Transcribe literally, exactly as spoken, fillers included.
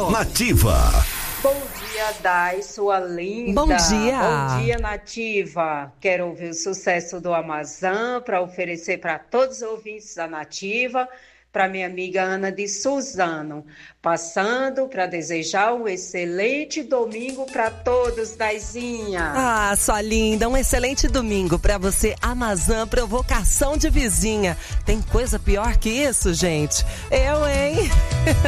Nativa. Bom dia, Dai, sua linda. Bom dia. Bom dia, Nativa. Quero ouvir o sucesso do Amazon para oferecer para todos os ouvintes da Nativa, para minha amiga Ana de Suzano. Passando para desejar um excelente domingo para todos, Daizinha. Ah, sua linda, um excelente domingo para você, Amazon, provocação de vizinha. Tem coisa pior que isso, gente? Eu, hein?